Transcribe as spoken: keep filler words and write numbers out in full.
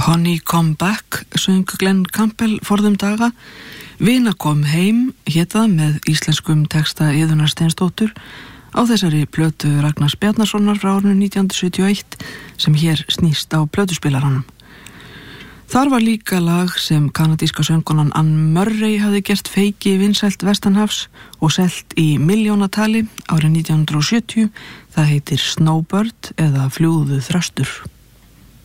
Honey Come Back söng Glenn Campbell forðum daga. Vina kom heim hét það með íslenskum texta Iðunnar Steinsdóttur á þessari plötu Ragnars Bjarnasonar frá árinu nítján hundruð sjötíu og eitt sem hér snýst á plötuspilaranum. Þar var líka lag sem kanadíska söngkonan Ann Murray hafði gert feiki vinsælt vestanhafs og selt í milljónatali árið nítján hundruð og sjötíu. Það heitir Snowbird eða Fljúgðu þröstur.